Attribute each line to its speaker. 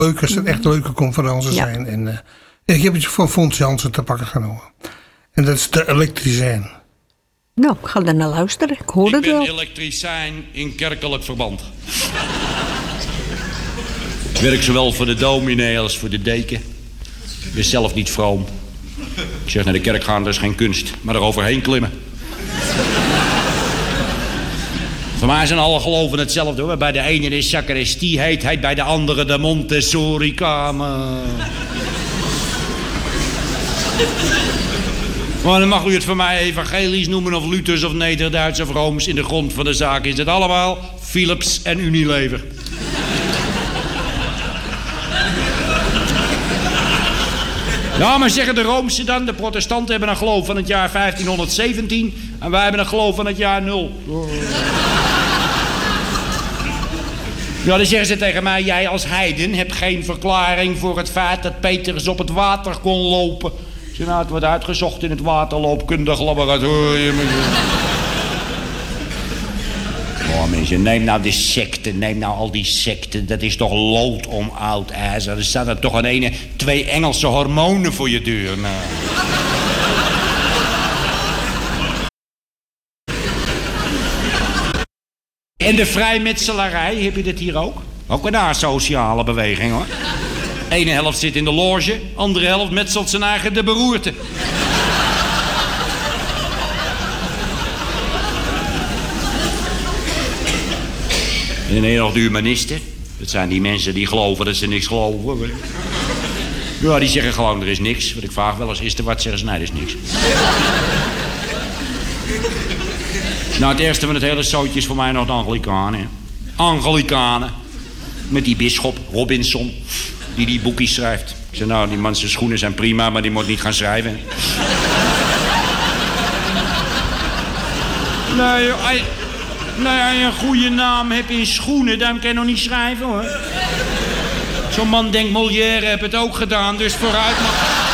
Speaker 1: leuk als het echt leuke conferenties zijn. En ik heb het van Fons Jansen te pakken genomen. En dat is de elektricien.
Speaker 2: Nou, ik ga er naar luisteren. Ik hoor het wel.
Speaker 3: Ik ben elektricien in kerkelijk verband. Ik werk zowel voor de dominee als voor de deken. Ik ben zelf niet vroom. Ik zeg naar de kerk gaan, dat is geen kunst. Maar er overheen klimmen. Voor mij zijn alle geloven hetzelfde hoor. Bij de ene de sacristie heet bij de andere de Montessori-kamer. Maar dan mag u het voor mij evangelisch noemen of Luthers of Nederduits of Rooms. In de grond van de zaak is het allemaal Philips en Unilever. Ja, maar zeggen de Roomse dan, de protestanten hebben een geloof van het jaar 1517 en wij hebben een geloof van het jaar 0. Ja, dan zeggen ze tegen mij, jij als heiden hebt geen verklaring voor het feit dat Petrus op het water kon lopen. Ik zeg, nou, het wordt uitgezocht in het waterloopkundig laboratorium. Oh mensen, neem nou de secten, neem nou al die secten. Dat is toch lood om oud ijzer. Er staan er toch een 2 Engelse hormonen voor je deur. Nou. En de vrijmetselarij, heb je dit hier ook? Ook een asociale beweging hoor. Ene helft zit in de loge, andere helft metselt zijn eigen de beroerte. En dan nog de humanisten. Dat zijn die mensen die geloven dat ze niks geloven. Ja, die zeggen gewoon er is niks. Wat ik vraag wel eens, is er wat? Zeggen ze nee, er is niks. Nou, het eerste van het hele zootje is voor mij nog de Anglikanen. Anglikanen. Met die bisschop Robinson, die boekjes schrijft. Ik zeg, nou, die man zijn schoenen zijn prima, maar die moet niet gaan schrijven. Nee, als je een goede naam hebt in schoenen, dan kan je nog niet schrijven, hoor. Zo'n man denkt, Molière heeft het ook gedaan, dus vooruit maar.